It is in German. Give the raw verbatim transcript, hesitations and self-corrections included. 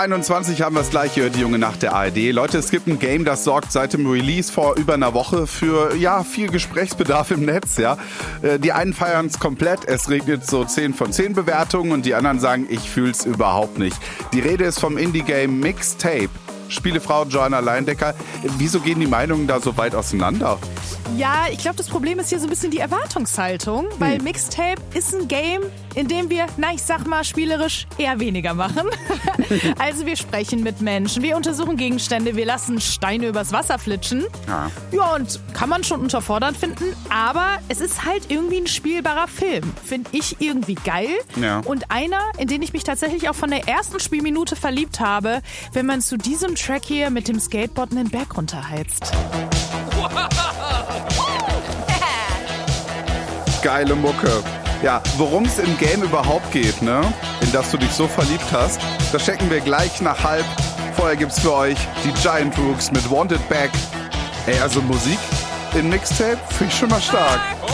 einundzwanzig haben wir es gleich hier, die junge Nacht der A R D. Leute, es gibt ein Game, das sorgt seit dem Release vor über einer Woche für ja viel Gesprächsbedarf im Netz. Ja, die einen feiern es komplett, es regnet so zehn von zehn Bewertungen und die anderen sagen, ich fühl's überhaupt nicht. Die Rede ist vom Indie-Game Mixtape. Spielefrau Joanna Leindecker, wieso gehen die Meinungen da so weit auseinander? Ja, ich glaube, das Problem ist hier so ein bisschen die Erwartungshaltung, weil hm. Mixtape ist ein Game, in dem wir, na ich sag mal, spielerisch eher weniger machen. Also wir sprechen mit Menschen, wir untersuchen Gegenstände, wir lassen Steine übers Wasser flitschen. Ja. Ja, und kann man schon unterfordernd finden, aber es ist halt irgendwie ein spielbarer Film. Finde ich irgendwie geil. Ja. Und einer, in den ich mich tatsächlich auch von der ersten Spielminute verliebt habe, wenn man zu diesem Track hier mit dem Skateboard einen Berg runterheizt. Geile Mucke. Ja, worum es im Game überhaupt geht, ne? In das du dich so verliebt hast, das checken wir gleich nach halb. Vorher gibt's für euch die Giant Rooks mit Wanted Back. Ey, also Musik in Mixtape finde ich schon mal stark.